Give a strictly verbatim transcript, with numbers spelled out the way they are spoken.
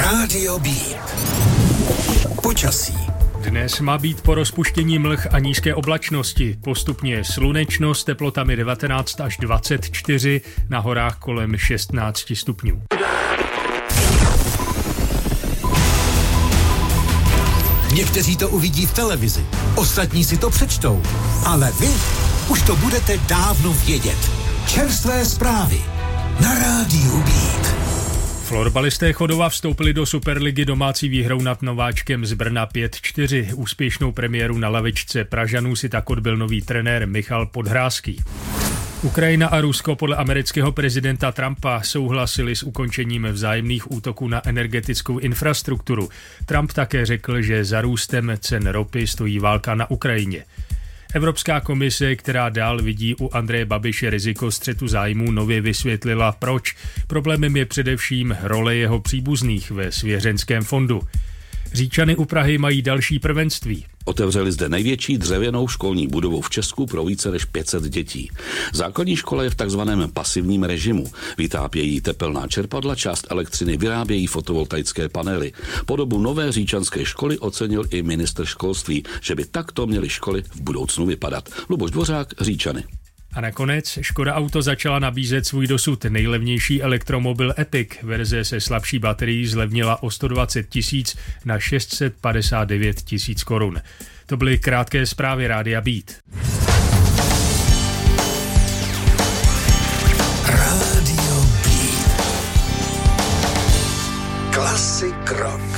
Rádio Beat. Počasí. Dnes má být po rozpuštění mlh a nízké oblačnosti postupně slunečno s teplotami devatenáct až dvacet čtyři, na horách kolem šestnáct stupňů. Někteří to uvidí v televizi, ostatní si to přečtou, ale vy už to budete dávno vědět. Čerstvé zprávy na Rádiu Beat. Florbalisté Chodova vstoupili do Superligy domácí výhrou nad nováčkem z Brna pět čtyři. Úspěšnou premiéru na lavičce Pražanů si tak odbyl nový trenér Michal Podhrázký. Ukrajina a Rusko podle amerického prezidenta Trumpa souhlasili s ukončením vzájemných útoků na energetickou infrastrukturu. Trump také řekl, že za růstem cen ropy stojí válka na Ukrajině. Evropská komise, která dál vidí u Andreje Babiše riziko střetu zájmů, nově vysvětlila, proč. Problémem je především role jeho příbuzných ve svěřenském fondu. Říčany u Prahy mají další prvenství. Otevřeli zde největší dřevěnou školní budovu v Česku pro více než pět set dětí. Základní škola je v takzvaném pasivním režimu. Vytápějí tepelná čerpadla, část elektřiny vyrábějí fotovoltaické panely. Podobu nové říčanské školy ocenil i ministr školství, že by takto měly školy v budoucnu vypadat. Luboš Dvořák, Říčany. A nakonec Škoda Auto začala nabízet svůj dosud nejlevnější elektromobil Epic. Verze se slabší baterií zlevnila o sto dvacet tisíc na šest set padesát devět tisíc korun. To byly krátké zprávy Rádia Beat. Rádio Beat. Klasik rock.